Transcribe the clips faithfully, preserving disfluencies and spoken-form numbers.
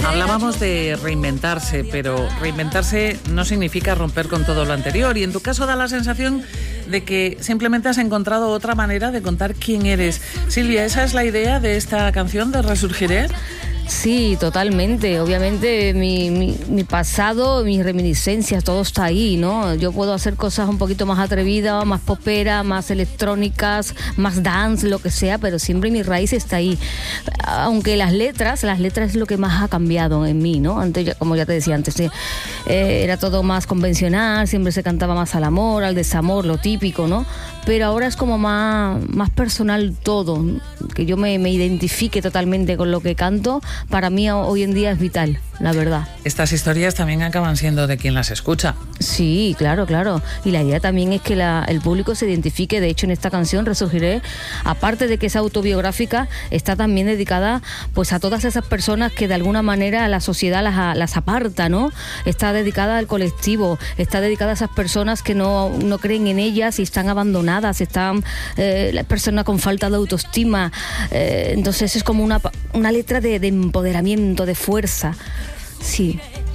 Hablábamos de reinventarse, pero reinventarse no significa romper con todo lo anterior. Y en tu caso da la sensación de que simplemente has encontrado otra manera de contar quién eres. Silvia, ¿esa es la idea de esta canción de Resurgiré? Sí, totalmente. Obviamente mi, mi, mi pasado, mis reminiscencias, todo está ahí, ¿no? Yo puedo hacer cosas un poquito más atrevidas, más popera, más electrónicas, más dance, lo que sea, pero siempre mi raíz está ahí. Aunque las letras, las letras es lo que más ha cambiado en mí, ¿no? Antes, ya, como ya te decía antes, eh, era todo más convencional, siempre se cantaba más al amor, al desamor, lo típico, ¿no? Pero ahora es como más, más personal todo, que yo me, me identifique totalmente con lo que canto. Para mí hoy en día es vital, la verdad. Estas historias también acaban siendo de quien las escucha. Sí, claro, claro. Y la idea también es que la, el público se identifique. De hecho, en esta canción, Resurgiré, aparte de que es autobiográfica, está también dedicada pues a todas esas personas que de alguna manera la sociedad las, las aparta, ¿no? Está dedicada al colectivo, está dedicada a esas personas que no, no creen en ellas y están abandonadas, están eh, las personas con falta de autoestima. Eh, entonces es como una, una letra de, de empoderamiento, de fuerza. Sí.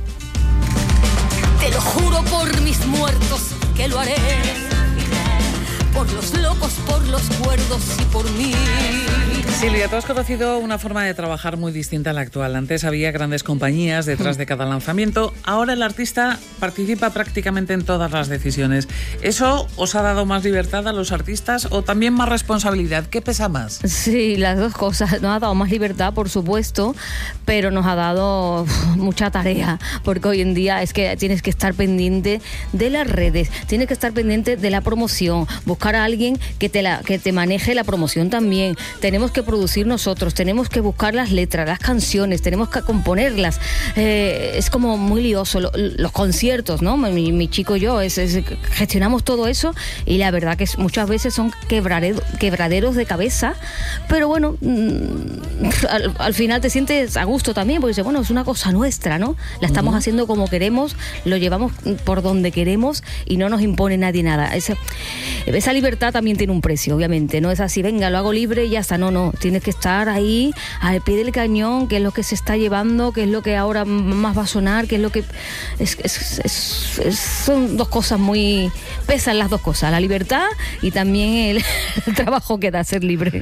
Te lo juro por mis muertos que lo haré, por los locos, por los cuerdos y por mí. Silvia, tú has conocido una forma de trabajar muy distinta a la actual. Antes había grandes compañías detrás de cada lanzamiento. Ahora el artista participa prácticamente en todas las decisiones. ¿Eso os ha dado más libertad a los artistas o también más responsabilidad? ¿Qué pesa más? Sí, las dos cosas. Nos ha dado más libertad, por supuesto, pero nos ha dado uf, mucha tarea, porque hoy en día es que tienes que estar pendiente de las redes, tienes que estar pendiente de la promoción, buscar a alguien que te, la, que te maneje la promoción también. Tenemos que producir nosotros, tenemos que buscar las letras, las canciones, tenemos que componerlas. Eh, es como muy lioso. Lo, los conciertos, ¿no? Mi, mi chico y yo, es, es, gestionamos todo eso y la verdad que muchas veces son quebraderos, quebraderos de cabeza, pero bueno, al, al final te sientes a gusto también, porque dices, bueno, es una cosa nuestra, ¿no? La estamos uh-huh. haciendo como queremos, lo llevamos por donde queremos y no nos impone nadie nada. Esa, esa libertad también tiene un precio, obviamente. No es así, venga, lo hago libre y ya está. No, no. Tienes que estar ahí al pie del cañón, qué es lo que se está llevando, qué es lo que ahora más va a sonar, qué es lo que... Es, es, es, es, son dos cosas muy... Pesan las dos cosas, la libertad y también el, el trabajo que da ser libre.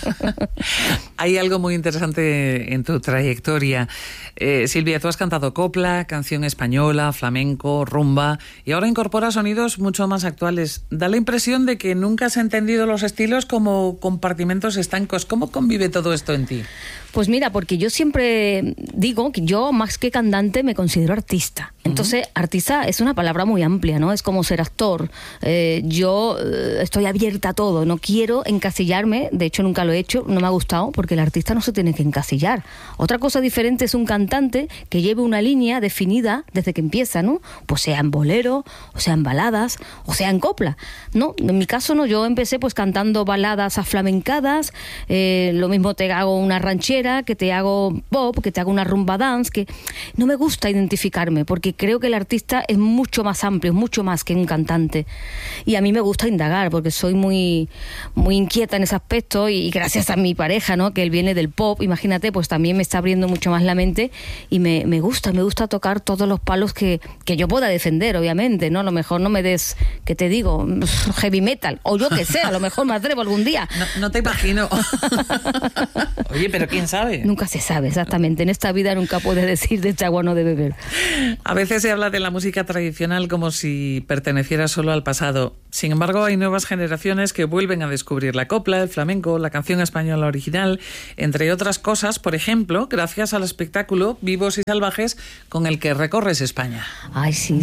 Hay algo muy interesante en tu trayectoria. Eh, Silvia, tú has cantado copla, canción española, flamenco, rumba y ahora incorporas sonidos mucho más actuales. Da la impresión de que nunca has entendido los estilos como compartimentos estancos. ¿Cómo convive todo esto en ti? Pues mira, porque yo siempre digo que yo más que cantante me considero artista. Entonces, uh-huh. artista es una palabra muy amplia, ¿no? Es como ser actor. Eh, yo eh, estoy abierta a todo, no quiero encasillarme, de hecho nunca lo he hecho, no me ha gustado, porque el artista no se tiene que encasillar. Otra cosa diferente es un cantante que lleve una línea definida desde que empieza, ¿no? Pues sea en bolero, o sea en baladas, o sea en copla, ¿no? En mi caso no, yo empecé pues cantando baladas aflamencadas, eh, lo mismo te hago una ranchera, que te hago pop, que te hago una rumba dance, que no me gusta identificarme porque creo que el artista es mucho más amplio, es mucho más que un cantante y a mí me gusta indagar porque soy muy muy inquieta en ese aspecto y gracias a mi pareja, ¿no? Que él viene del pop, imagínate, pues también me está abriendo mucho más la mente y me, me gusta, me gusta tocar todos los palos que, que yo pueda defender, obviamente, ¿no? A lo mejor no me des, ¿qué te digo? Heavy metal, o yo que sé, a lo mejor me atrevo algún día. No, no te imagino. Oye, pero ¿quién sabe? Nunca se sabe, exactamente. En esta vida nunca puedes decir de esta agua no de beber. A veces se habla de la música tradicional como si perteneciera solo al pasado. Sin embargo, hay nuevas generaciones que vuelven a descubrir la copla, el flamenco, la canción española original, entre otras cosas, por ejemplo, gracias al espectáculo Vivos y Salvajes con el que recorres España. Ay, sí.